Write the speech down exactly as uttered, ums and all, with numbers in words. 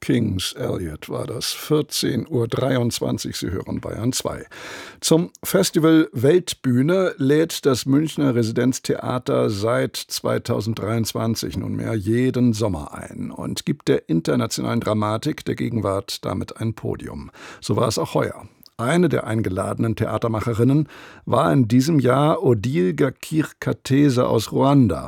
Kings Elliot war das. vierzehn Uhr dreiundzwanzig, Sie hören Bayern zwei. Zum Festival Weltbühne lädt das Münchner Residenztheater seit zweitausenddreiundzwanzig nunmehr jeden Sommer ein und gibt der internationalen Dramatik der Gegenwart damit ein Podium. So war es auch heuer. Eine der eingeladenen Theatermacherinnen war in diesem Jahr Odile Gakire Katese aus Ruanda.